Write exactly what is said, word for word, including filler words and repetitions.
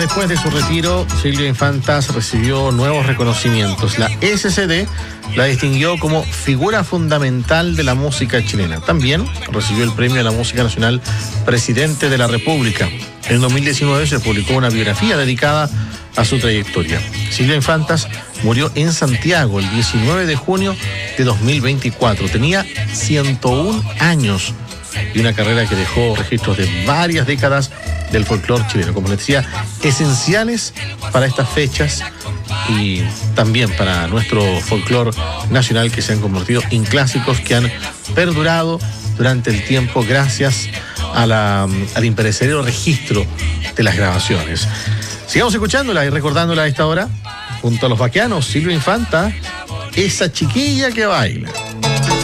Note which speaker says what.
Speaker 1: después de su retiro, Silvia Infantas recibió nuevos reconocimientos. La S C D la distinguió como figura fundamental de la música chilena. También recibió el Premio a la Música Nacional Presidente de la República. En dos mil diecinueve se publicó una biografía dedicada a su trayectoria. Silvia Infantas murió en Santiago el diecinueve de junio de dos mil veinticuatro. Tenía ciento un años y una carrera que dejó registros de varias décadas del folclore chileno, como les decía, esenciales para estas fechas y también para nuestro folclore nacional, que se han convertido en clásicos que han perdurado durante el tiempo gracias a la, al imperecedero registro de las grabaciones. Sigamos escuchándola y recordándola a esta hora, junto a los vaqueanos, Silvia Infanta, esa chiquilla que baila.